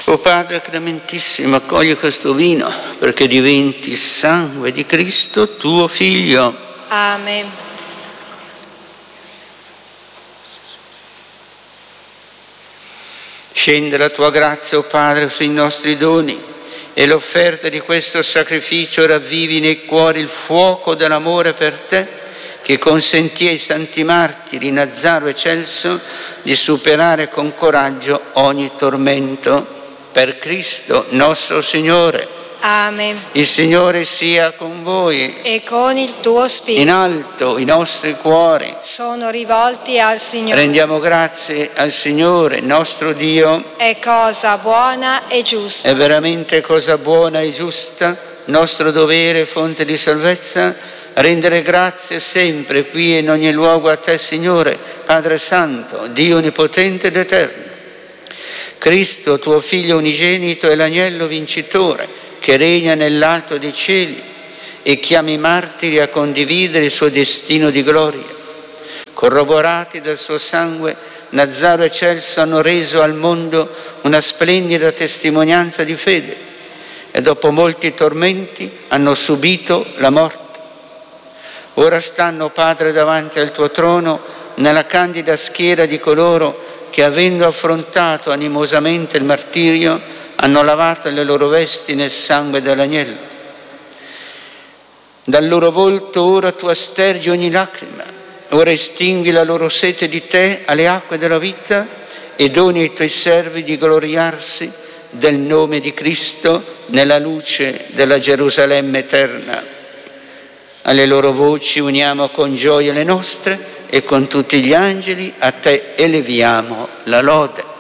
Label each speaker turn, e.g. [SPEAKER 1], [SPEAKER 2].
[SPEAKER 1] O Padre clementissimo, accogli questo vino perché diventi il sangue di Cristo, tuo Figlio.
[SPEAKER 2] Amen.
[SPEAKER 1] Scende la tua grazia, o Padre, sui nostri doni e l'offerta di questo sacrificio ravvivi nei cuori il fuoco dell'amore per te, che consentì ai santi martiri Nazzaro e Celso di superare con coraggio ogni tormento. Per Cristo nostro Signore.
[SPEAKER 2] Amen.
[SPEAKER 1] Il Signore sia con voi.
[SPEAKER 2] E con il tuo spirito.
[SPEAKER 1] In alto i nostri cuori
[SPEAKER 2] Sono rivolti al Signore.
[SPEAKER 1] rendiamo grazie al Signore nostro Dio.
[SPEAKER 2] È cosa buona e giusta.
[SPEAKER 1] È veramente cosa buona e giusta, nostro dovere e fonte di salvezza, rendere grazie sempre qui e in ogni luogo a te, Signore, Padre Santo, Dio onnipotente ed eterno. Cristo, tuo Figlio unigenito, è l'agnello vincitore che regna nell'alto dei cieli e chiama i martiri a condividere il suo destino di gloria. Corroborati dal suo sangue, Nazzaro e Celso hanno reso al mondo una splendida testimonianza di fede e dopo molti tormenti hanno subito la morte. Ora stanno, Padre, davanti al tuo trono nella candida schiera di coloro che, avendo affrontato animosamente il martirio, hanno lavato le loro vesti nel sangue dell'agnello. Dal loro volto ora tu aspergi ogni lacrima, ora estingui la loro sete di te alle acque della vita e doni ai tuoi servi di gloriarsi del nome di Cristo nella luce della Gerusalemme eterna. Alle loro voci uniamo con gioia le nostre e con tutti gli angeli a te eleviamo la lode.